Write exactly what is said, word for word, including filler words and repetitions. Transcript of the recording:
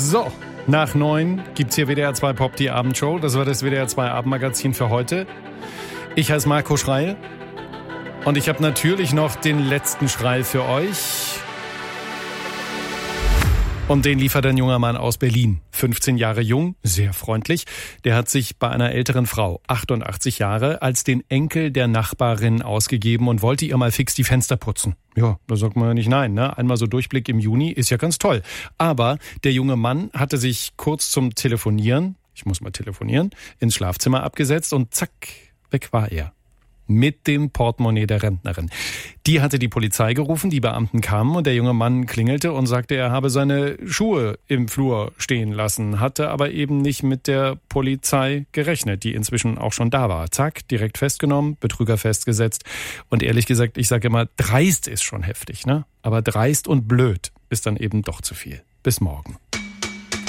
So, nach neun gibt's hier W D R zwei Pop, die Abendshow. Das war das W D R zwei Abendmagazin für heute. Ich heiße Marco Schreil und ich habe natürlich noch den letzten Schrei für euch. Und den liefert ein junger Mann aus Berlin, fünfzehn Jahre jung, sehr freundlich. Der hat sich bei einer älteren Frau, achtundachtzig Jahre, als den Enkel der Nachbarin ausgegeben und wollte ihr mal fix die Fenster putzen. Ja, da sagt man ja nicht nein, ne? Einmal so Durchblick im Juni ist ja ganz toll. Aber der junge Mann hatte sich kurz zum Telefonieren, ich muss mal telefonieren, ins Schlafzimmer abgesetzt und zack, weg war er. Mit dem Portemonnaie der Rentnerin. Die hatte die Polizei gerufen, die Beamten kamen und der junge Mann klingelte und sagte, er habe seine Schuhe im Flur stehen lassen, hatte aber eben nicht mit der Polizei gerechnet, die inzwischen auch schon da war. Zack, direkt festgenommen, Betrüger festgesetzt und ehrlich gesagt, ich sage immer, dreist ist schon heftig, ne? Aber dreist und blöd ist dann eben doch zu viel. Bis morgen.